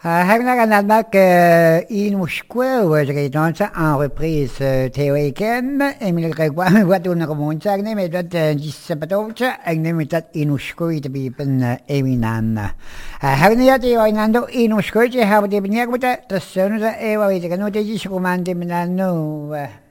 Hagnaganalmak in Moskwa was en reprise Theoeken, Emil Gregor, wat doen er woensdag neem met dat Gisapatocha, en neem met dat in Moskwa te biepen Eminan. Hagniat Ewanando in Moskwa, je hebt de benieuwd met dat zo'n ze Ewa weet ik, no te is romante menano.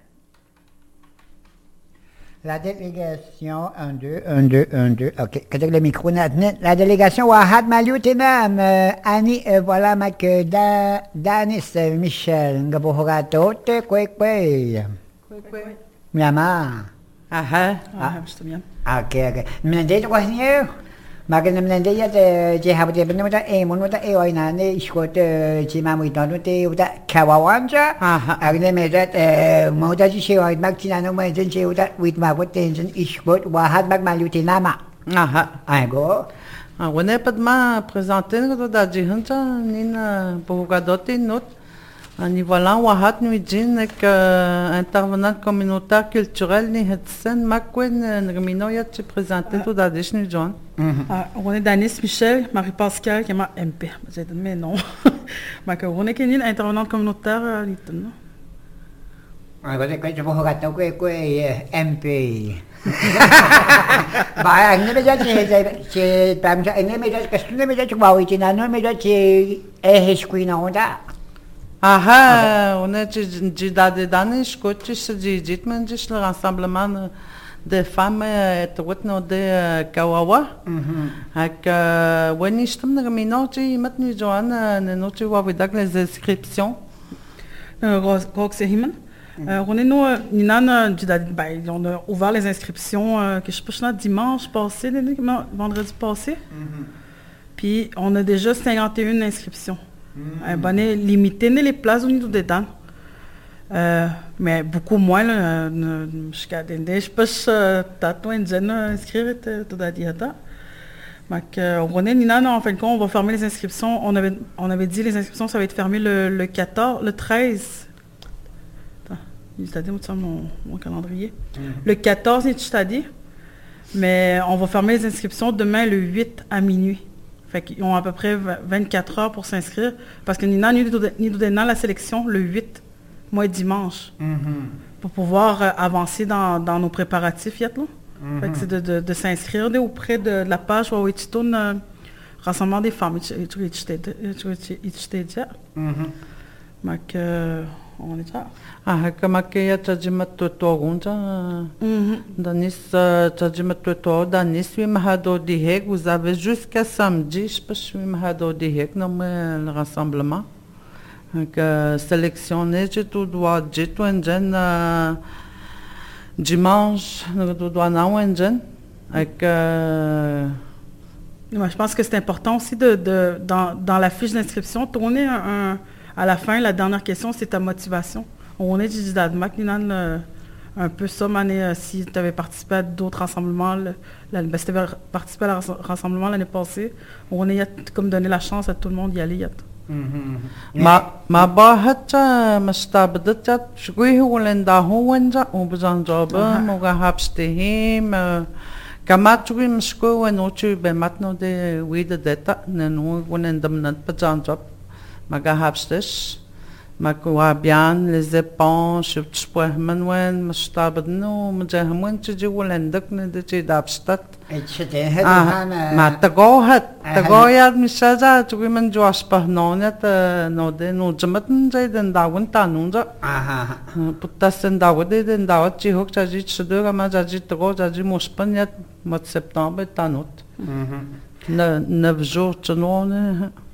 La délégation, 1, 2, 1, 2, 1, 2. OK. Quand le micro n'est la délégation Wahat Malutinam, Annie, voilà, Mac, Danis, Michel, Gabohorato, Kwekwe. Miama. Aha, beste bien. OK. Mnende, was nieuw? Maar in de je hebt het met een moet dat in een schot chima moet dan dat kawawanja en met dat moet dat je uit maakt dan met een je dat with maar wat tension is goed wat had maakt maar lutinama Aha. Aigo Wanneer het ma presenteren dat je hunta nina bogadote not en voilà wahat nu jin ek intervenant communautaire culturel ni het sen makwen ngeminoya te présenter tout dat is nu John. On est Danis Michel, Marie-Pascal, qui est ma MP. J'ai dit, mais non. On est une intervenante communautaire à l'Itan. Aigo se kwet bogato kwe MP. Ba anh mới nói chị tạm cho anh mới nói cái mới nói bảo chị nào mới nói chị HQ nào đó. Aha, on est de danish coaches jitman jish le rassemblement des femmes et whatno de Kawawa. Ak when ich stem de minoti mat nu Joanna no tu wa vidak les inscriptions. Roxy Himan. On est nous on a ouvert les inscriptions que je pense dimanche passé, vendredi passé. Puis on a déjà 51 inscriptions. Bonne limité les places au niveau des dents. Mais beaucoup moins jusqu'à dende je pense tato en jeune inscrire tout à dire ça. Donc on est Nina en fin de compte on va fermer les inscriptions. On avait dit les inscriptions ça va être fermé le 14 le 13. C'est-à-dire mon calendrier. Le 14 c'est dit. Mais on va fermer les inscriptions demain le 8 à minuit. Fait qu'ils ont à peu près 24 heures pour s'inscrire. Parce que Nina nous donne la sélection le 8, moi dimanche. Pour pouvoir avancer dans nos préparatifs. Fait que c'est de s'inscrire auprès de la page où tu tournes Rassemblement des femmes. Donc, on est là. Comme que tadjimat toronja danis tadjimat to danis oui mahado dihek vous avez jusqu'à samedi je pense oui mahado dihek non mais le rassemblement donc sélectionner tout doit tout en dimanche nous doit non en avec je pense que c'est important aussi dans la fiche d'inscription tourner à la fin la dernière question c'est ta motivation. On est du Danemark, un peu ça, si tu avais participé à d'autres rassemblements, si tu avais participé à un rassemblement l'année passée, on est comme donner la chance à tout le monde d'y aller. Ma bahat mastabdat shgui holenda howenja obzan joba moga habstehim kamatwi msko wenochu be matno de wida data nenu wonendam nat pazan job maga habstes Makuabian, les éponges, je peux manuel, je stabadno, je hamon je wolendak ne de dabstat. Ma tagohat misaza, tu man joas pahnonet, no de no jamatin den dawan tanunja. Puttasen dawade den dawat ji hok jaji chudura ma jaji tago jaji mospanyat mat septembre tanut. 9 jours,